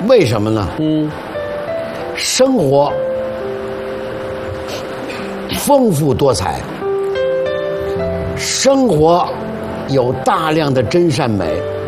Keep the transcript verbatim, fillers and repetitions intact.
为什么呢？嗯，生活丰富多彩，生活有大量的真善美。